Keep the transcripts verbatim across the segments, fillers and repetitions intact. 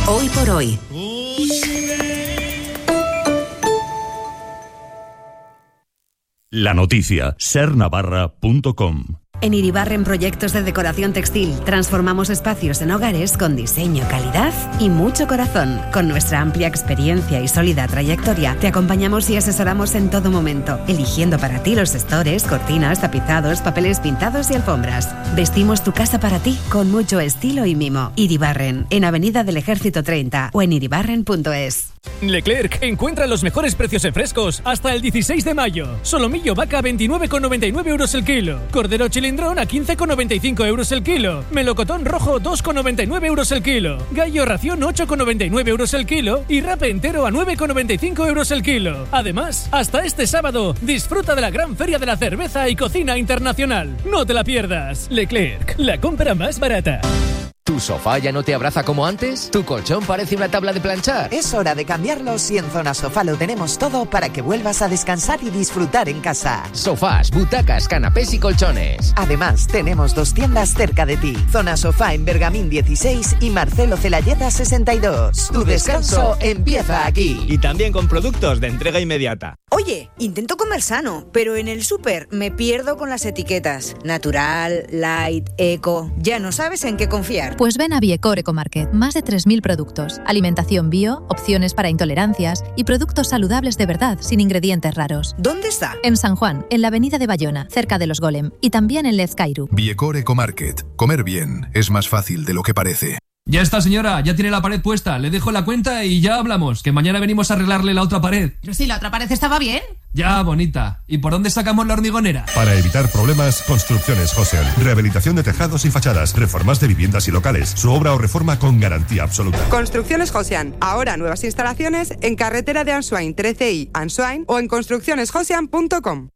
Hoy por hoy. La noticia, ser navarra punto com. En Iribarren Proyectos de Decoración Textil transformamos espacios en hogares con diseño, calidad y mucho corazón. Con nuestra amplia experiencia y sólida trayectoria te acompañamos y asesoramos en todo momento, eligiendo para ti los estores, cortinas, tapizados, papeles pintados y alfombras. Vestimos tu casa para ti con mucho estilo y mimo. Iribarren, en Avenida del Ejército treinta o en iribarren punto es. Leclerc encuentra los mejores precios en frescos hasta el dieciséis de mayo. Solomillo vaca a veintinueve con noventa y nueve euros el kilo. Cordero chilindrón a quince con noventa y cinco euros el kilo. Melocotón rojo dos con noventa y nueve euros el kilo. Gallo ración ocho con noventa y nueve euros el kilo. Y rape entero a nueve con noventa y cinco euros el kilo. Además, hasta este sábado, disfruta de la gran feria de la cerveza y cocina internacional. No te la pierdas. Leclerc, la compra más barata. ¿Tu sofá ya no te abraza como antes? ¿Tu colchón parece una tabla de planchar? Es hora de cambiarlos y en Zona Sofá lo tenemos todo para que vuelvas a descansar y disfrutar en casa. Sofás, butacas, canapés y colchones. Además, tenemos dos tiendas cerca de ti. Zona Sofá en Bergamín dieciséis y Marcelo Celayeta sesenta y dos. Tu descanso empieza aquí. Y también con productos de entrega inmediata. Oye, intento comer sano, pero en el súper me pierdo con las etiquetas. Natural, light, eco... Ya no sabes en qué confiar. Pues ven a Biecor Ecomarket. Más de tres mil productos. Alimentación bio, opciones para intolerancias y productos saludables de verdad, sin ingredientes raros. ¿Dónde está? En San Juan, en la avenida de Bayona, cerca de los Golem. Y también en Lezcairu. Biecor Ecomarket. Comer bien es más fácil de lo que parece. Ya está, señora, ya tiene la pared puesta. Le dejo la cuenta y ya hablamos, que mañana venimos a arreglarle la otra pared. Pero si la otra pared estaba bien. Ya, bonita. ¿Y por dónde sacamos la hormigonera? Para evitar problemas, Construcciones Josian. Rehabilitación de tejados y fachadas, reformas de viviendas y locales. Su obra o reforma con garantía absoluta. Construcciones Josian. Ahora nuevas instalaciones en carretera de Answain trece i, Answain o en construcciones josian punto com.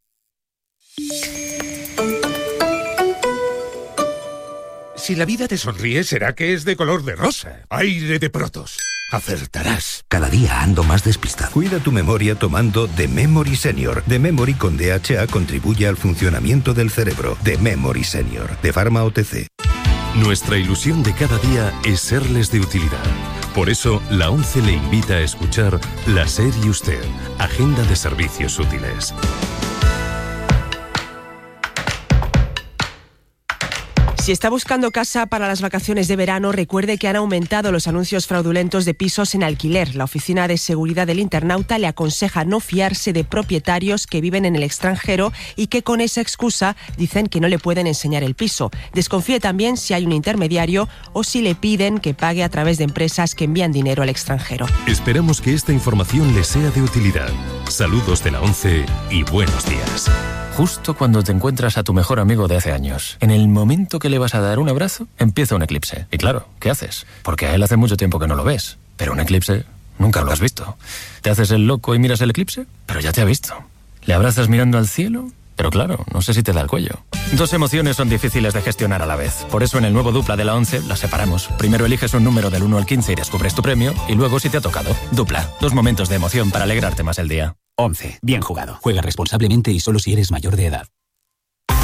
Si la vida te sonríe, será que es de color de rosa. Aire de Protos. Acertarás. Cada día ando más despistado. Cuida tu memoria tomando The Memory Senior. The Memory con D H A contribuye al funcionamiento del cerebro. The Memory Senior, de Pharma O T C. Nuestra ilusión de cada día es serles de utilidad. Por eso, la ONCE le invita a escuchar La SER y Usted, Agenda de Servicios Útiles. Si está buscando casa para las vacaciones de verano, recuerde que han aumentado los anuncios fraudulentos de pisos en alquiler. La Oficina de Seguridad del Internauta le aconseja no fiarse de propietarios que viven en el extranjero y que con esa excusa dicen que no le pueden enseñar el piso. Desconfíe también si hay un intermediario o si le piden que pague a través de empresas que envían dinero al extranjero. Esperamos que esta información le sea de utilidad. Saludos de la ONCE y buenos días. Justo cuando te encuentras a tu mejor amigo de hace años, en el momento que le vas a dar un abrazo, empieza un eclipse. Y claro, ¿qué haces? Porque a él hace mucho tiempo que no lo ves. Pero un eclipse nunca lo has visto. ¿Te haces el loco y miras el eclipse? Pero ya te ha visto. ¿Le abrazas mirando al cielo? Pero claro, no sé si te da el cuello. Dos emociones son difíciles de gestionar a la vez. Por eso en el nuevo Dupla de la ONCE las separamos. Primero eliges un número del uno al quince y descubres tu premio. Y luego si te ha tocado. Dupla. Dos momentos de emoción para alegrarte más el día. ONCE. Bien jugado. Juega responsablemente y solo si eres mayor de edad.